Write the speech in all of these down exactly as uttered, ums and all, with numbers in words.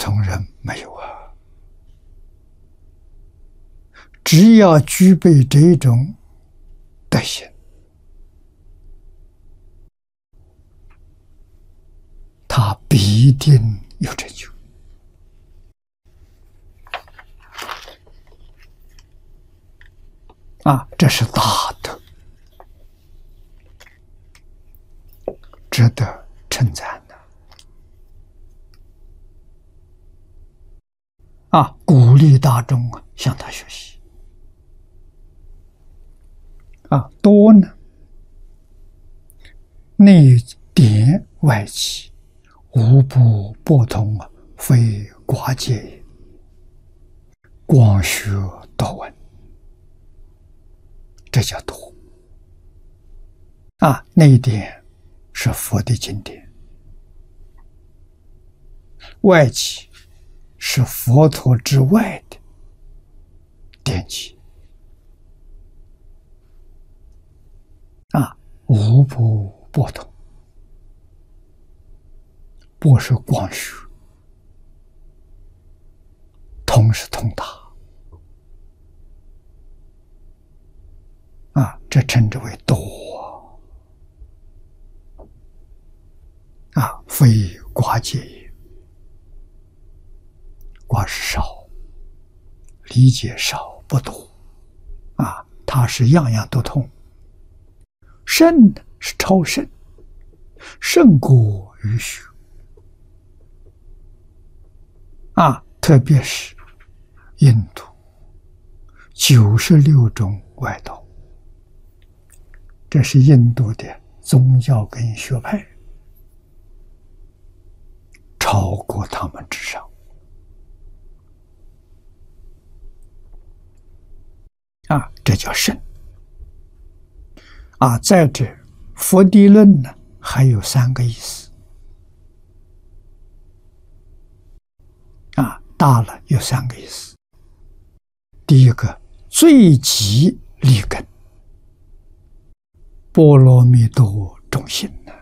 通人没有啊。只要具备这种德行，他必定有成就啊！这是大德，值得称赞的啊！鼓励大众啊向他学习啊！多呢，内典外启，无不博通啊，非寡见也。广学多闻，这叫多啊！内典是佛的经典，外启是佛陀之外的典籍啊！无不博通，博是广学，通是通达啊，这称之为多啊，非寡见也。寡是少，理解少不多啊，它是样样都通。圣是超圣，胜过于学啊，特别是印度九十六种外道，这是印度的宗教跟学派，超过他们之上啊，这叫圣啊。在这佛地论呢，还有三个意思啊，大了有三个意思。第一个，最极利根，波罗蜜多众心呢，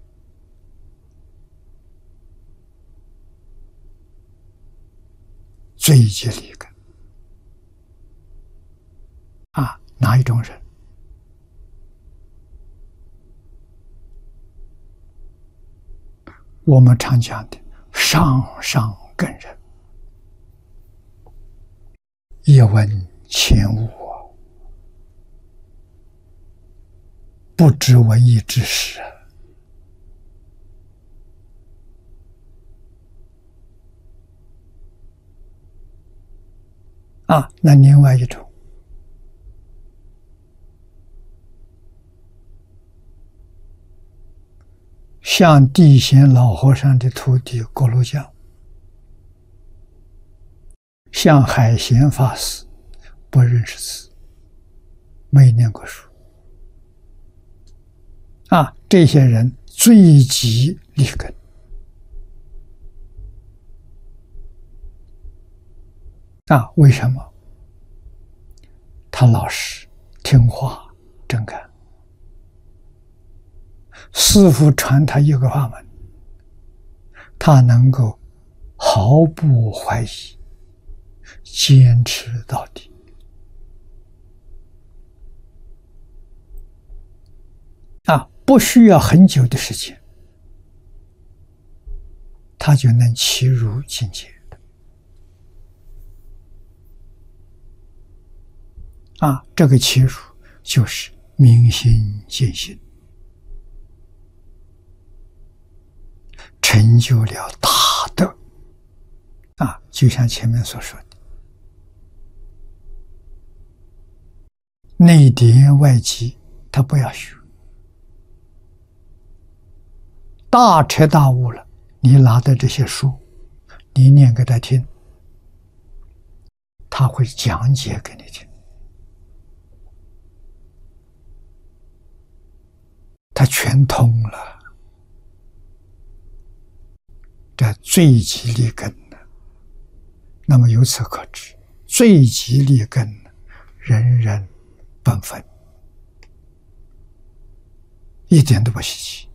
最极利根啊，哪一种人？我们常讲的上上根人，一闻前悟，不知闻义之事啊。那另外一种，像地贤老和尚的徒弟郭鲁江，像海贤法师，不认识字，没念过书啊，这些人最极利根啊。为什么？他老实听话真干，师父传他一个法门，他能够毫不怀疑，坚持到底啊，不需要很久的时间，他就能契入境界啊。这个契入就是明心见性，成就了大德啊。就像前面所说的，内典外启他不要学，大彻大悟了，你拿的这些书，你念给他听，他会讲解给你听，他全通了，这最极利根呢。那么由此可知，最极利根人人本分，一点都不稀奇